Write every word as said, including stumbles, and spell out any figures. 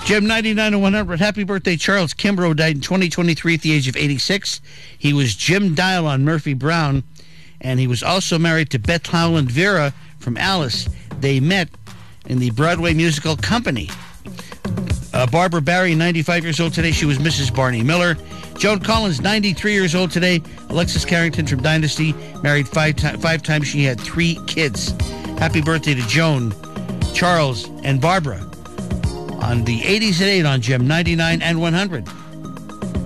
Jim, ninety-nine and one hundred. Happy birthday, Charles Kimbrough, died in twenty twenty-three at the age of eighty-six. He was Jim Dial on Murphy Brown, and he was also married to Beth Howland Vera from Alice. They met in the Broadway musical Company. Uh, Barbara Barry, ninety-five years old today. She was Missus Barney Miller. Joan Collins, ninety-three years old today. Alexis Carrington from Dynasty, married five, ti- five times. She had three kids. Happy birthday to Joan, Charles, and Barbara on the eighties at eight on Gem ninety-nine and one hundred.